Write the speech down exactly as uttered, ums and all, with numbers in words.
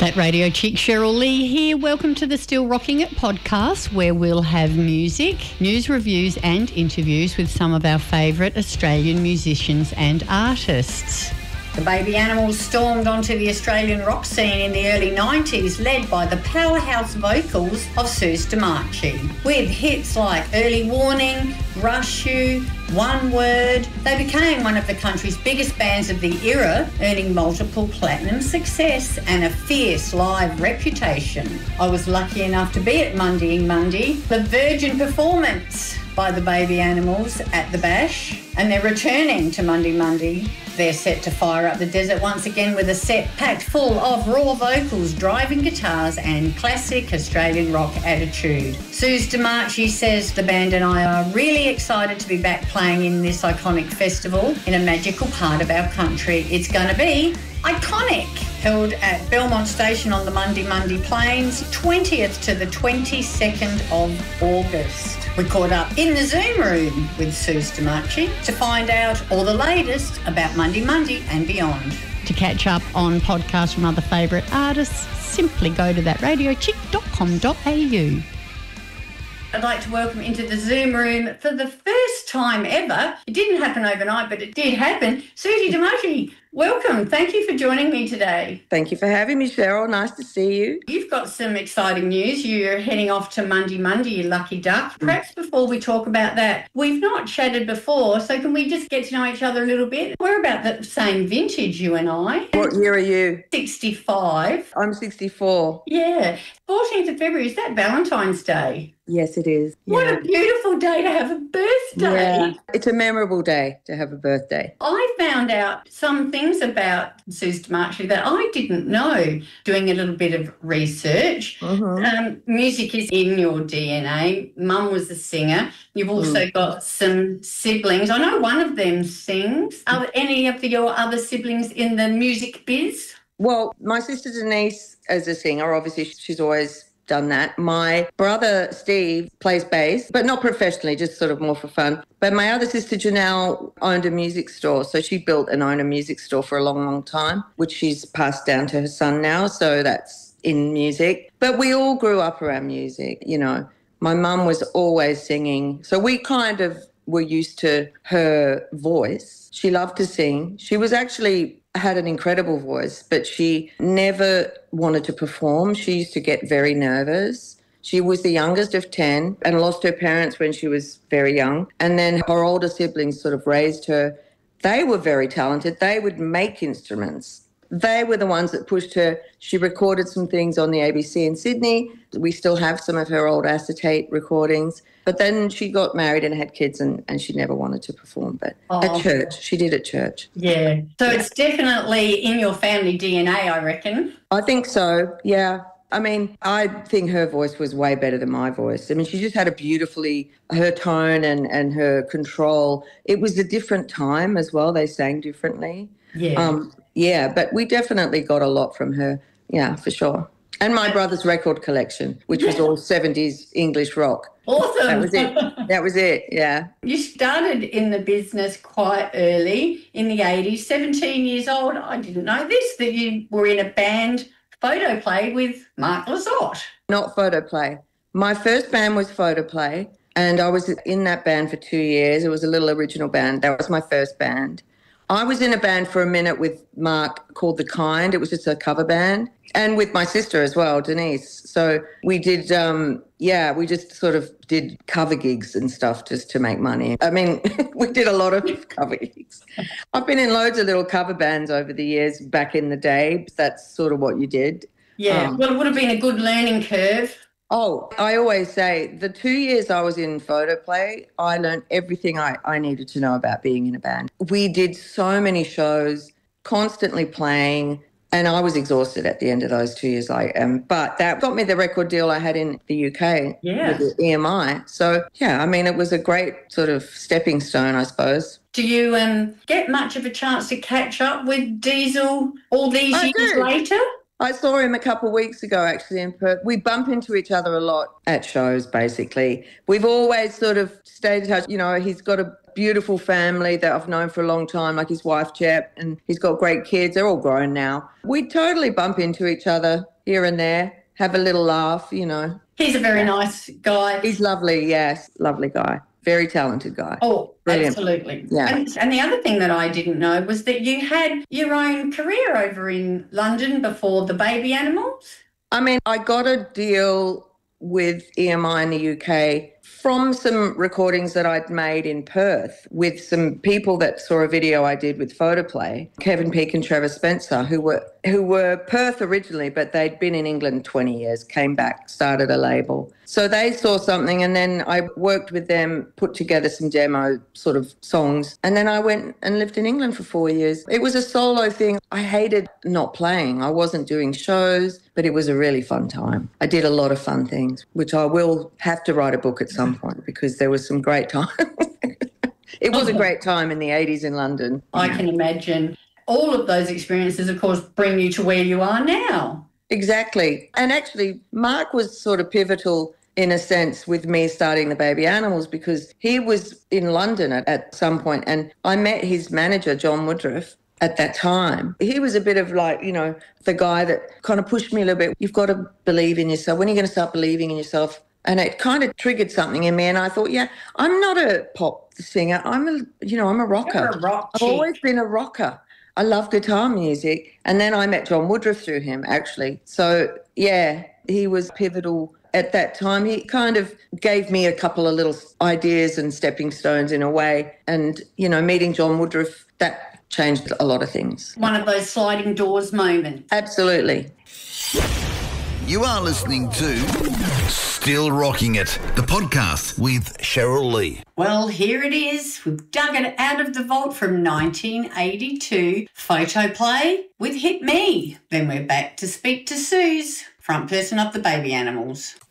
That Radio Chick, Cheryl Lee here. Welcome to the Still Rocking It podcast, where we'll have music, news reviews and interviews with some of our favourite Australian musicians and artists. The Baby Animals stormed onto the Australian rock scene in the early nineties, led by the powerhouse vocals of Suze DeMarchi. With hits like Early Warning, Rush You, One Word, they became one of the country's biggest bands of the era, earning multiple platinum success and a fierce live reputation. I was lucky enough to be at Monday Monday, the Virgin performance by the Baby Animals at the Bash, and they're returning to Monday Monday. They're set to fire up the desert once again with a set packed full of raw vocals, driving guitars and classic Australian rock attitude. Suze DeMarchi says the band and I are really excited to be back playing in this iconic festival in a magical part of our country. It's going to be iconic. Held at Belmont Station on the Monday Monday Plains, twentieth to the twenty-second of August. We caught up in the Zoom room with Suze DeMarchi to find out all the latest about Monday Monday and beyond. To catch up on podcasts from other favourite artists, simply go to that radio chick dot com dot a u. I'd like to welcome into the Zoom room for the first time ever. It didn't happen overnight, but it did happen. Suze DeMarchi, welcome. Thank you for joining me today. Thank you for having me, Cheryl. Nice to see you. You've got some exciting news. You're heading off to Monday Monday, you lucky duck. Perhaps before we talk about that, we've not chatted before, so can we just get to know each other a little bit? We're about the same vintage, you and I. What year are you? sixty-five. I'm sixty-four. Yeah. fourteenth of February, is that Valentine's Day? Yes, it is. What yeah. a beautiful day to have a birthday. Yeah. It's a memorable day to have a birthday. I found out some things about Suze DeMarchi that I didn't know doing a little bit of research. Mm-hmm. Um, music is in your D N A. Mum was a singer. You've also mm. got some siblings. I know one of them sings. Are there any of the, your other siblings in the music biz? Well, my sister Denise as a singer, obviously she's always done that. My brother Steve plays bass, but not professionally, just sort of more for fun. But my other sister Janelle owned a music store, so she built and owned a music store for a long, long time, which she's passed down to her son now, so that's in music. But we all grew up around music, you know. My mum was always singing, so we kind of were used to her voice. She loved to sing. She was actually had an incredible voice, but she never wanted to perform. She used to get very nervous. She was the youngest of ten and lost her parents when she was very young. And then her older siblings sort of raised her. They were very talented. They would make instruments. They were the ones that pushed her. She recorded some things on the A B C in Sydney. We still have some of her old acetate recordings. But then she got married and had kids and, and she never wanted to perform. But oh. at church, she did at church. Yeah. So it's definitely in your family D N A, I reckon. I think so, yeah. I mean, I think her voice was way better than my voice. I mean, she just had a beautifully, her tone and, and her control. It was a different time as well. They sang differently. Yeah. Um, yeah, but we definitely got a lot from her. Yeah, for sure. And my brother's record collection, which was all seventies English rock. Awesome. That was it. That was it, yeah. You started in the business quite early, in the eighties, seventeen years old. I didn't know this, that you were in a band photo play with Mark Lizotte. Not photo play. My first band was photo play, and I was in that band for two years. It was a little original band. That was my first band. I was in a band for a minute with Mark called The Kind. It was just a cover band. And with my sister as well, Denise. So we did, um, yeah, we just sort of did cover gigs and stuff just to make money. I mean, we did a lot of cover gigs. I've been in loads of little cover bands over the years back in the day. That's sort of what you did. Yeah, um, well, it would have been a good learning curve. Oh, I always say the two years I was in photo play, I learned everything I, I needed to know about being in a band. We did so many shows, constantly playing, and I was exhausted at the end of those two years. I am, but that got me the record deal I had in the U K yeah. with the E M I. So, yeah, I mean, it was a great sort of stepping stone, I suppose. Do you um, get much of a chance to catch up with Diesel all these I years do. later? I saw him a couple of weeks ago, actually, in Perth. We bump into each other a lot at shows, basically. We've always sort of stayed in touch. You know, he's got a beautiful family that I've known for a long time, like his wife, Jep, and he's got great kids. They're all grown now. We totally bump into each other. here and there, have a little laugh, you know. He's a very nice guy. He's lovely, yes, lovely guy. Very talented guy. Oh, Brilliant. absolutely. Yeah. And, and the other thing that I didn't know was that you had your own career over in London before the Baby Animals. I mean, I got a deal with E M I in the U K from some recordings that I'd made in Perth with some people that saw a video I did with Photoplay, Kevin Peake and Trevor Spencer, who were who were Perth originally, but they'd been in England twenty years, came back, started a label. So they saw something, and then I worked with them, put together some demo sort of songs, and then I went and lived in England for four years. It was a solo thing. I hated not playing. I wasn't doing shows, but it was a really fun time. I did a lot of fun things, which I will have to write a book at some point because there was some great time. It was a great time in the eighties in London. I can imagine. All of those experiences, of course, bring you to where you are now. Exactly. And actually, Mark was sort of pivotal in a sense with me starting the Baby Animals because he was in London at, at some point and I met his manager, John Woodruff, at that time. He was a bit of like, you know, the guy that kind of pushed me a little bit. You've got to believe in yourself. When are you going to start believing in yourself? And it kind of triggered something in me. And I thought, yeah, I'm not a pop singer. I'm a, you know, I'm a rocker. You're a rock I've chick. always been a rocker. I love guitar music. And then I met John Woodruff through him, actually. So, yeah, he was pivotal at that time. He kind of gave me a couple of little ideas and stepping stones in a way. And, you know, meeting John Woodruff, that changed a lot of things. One of those sliding doors moments. Absolutely. You are listening to Still Rocking It, the podcast with Cheryl Lee. Well, here it is. We've dug it out of the vault from nineteen eighty-two. Photoplay with Hit Me. Then we're back to speak to Suze, front person of the Baby Animals.